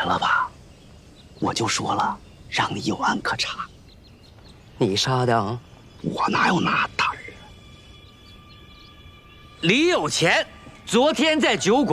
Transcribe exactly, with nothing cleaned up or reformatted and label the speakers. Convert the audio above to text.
Speaker 1: 了吧？我就说了，让你有案可查。
Speaker 2: 你杀的啊？
Speaker 1: 我哪有那胆儿啊？
Speaker 3: 李有钱昨天在酒馆